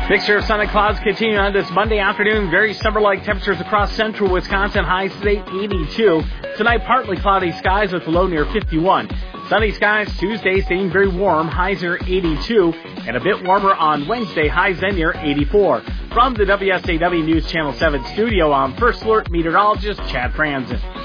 Mixture of sun and clouds continuing on this Monday afternoon. Very summer-like temperatures across central Wisconsin. Highs today 82. Tonight, partly cloudy skies with a low near 51. Sunny skies Tuesday, staying very warm. Highs near 82. And a bit warmer on Wednesday. Highs then near 84. From the WSAW News Channel 7 studio, I'm First Alert meteorologist Chad Franzen.